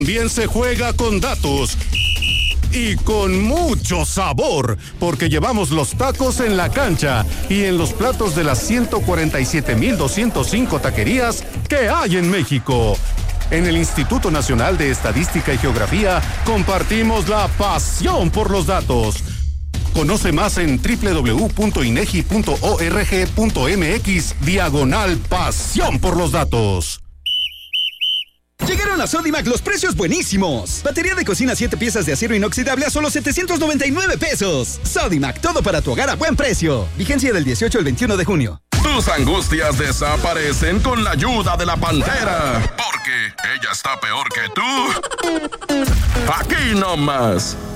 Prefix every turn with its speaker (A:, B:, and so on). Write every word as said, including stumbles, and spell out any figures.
A: Bien se juega con datos y con mucho sabor, porque llevamos los tacos en la cancha y en los platos de las ciento cuarenta y siete mil doscientos cinco taquerías que hay en México. En el Instituto Nacional de Estadística y Geografía compartimos la pasión por los datos. Conoce más en doble u doble u doble u punto inegi punto org punto mx diagonal pasión por los datos.
B: Llegaron a Sodimac los precios buenísimos. Batería de cocina siete piezas de acero inoxidable a solo setecientos noventa y nueve pesos. Sodimac, todo para tu hogar a buen precio. Vigencia del dieciocho al veintiuno de junio.
C: Tus angustias desaparecen con la ayuda de la Pantera. Porque ella está peor que tú. Aquí nomás.